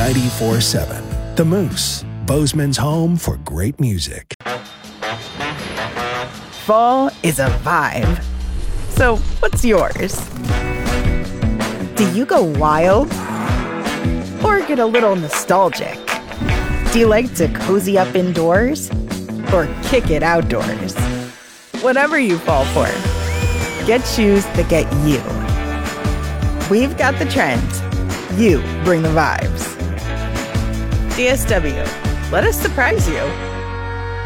94.7. The Moose, Bozeman's home for great music. Fall is a vibe. So, what's yours? Do you go wild? Or get a little nostalgic? Do you like to cozy up indoors? Or kick it outdoors? Whatever you fall for, get shoes that get you. We've got the trends. You bring the vibes. DSW, let us surprise you.